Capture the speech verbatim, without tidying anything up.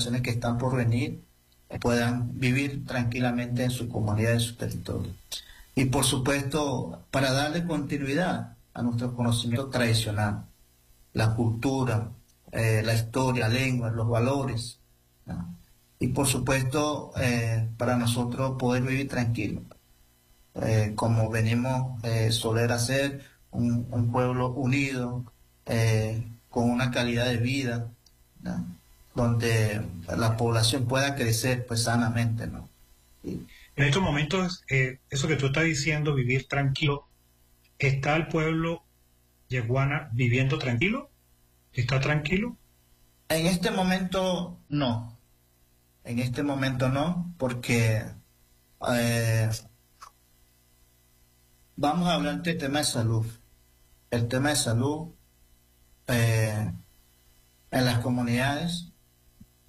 generaciones que están por venir eh, puedan vivir tranquilamente en su comunidad, en su territorio. Y por supuesto, para darle continuidad a nuestro conocimiento tradicional, la cultura, eh, la historia, la lengua, los valores, ¿no? Y por supuesto, eh, para nosotros poder vivir tranquilos, eh, como venimos eh, soler hacer, un, un pueblo unido, eh, con una calidad de vida, ¿no? Donde la población pueda crecer pues sanamente, ¿no? Y, En estos momentos, eh, eso que tú estás diciendo, vivir tranquilo, ¿está el pueblo yeguana viviendo tranquilo? ¿Está tranquilo? en este momento no, en este momento no, porque eh, vamos a hablar del tema de salud. El tema de salud eh, en las comunidades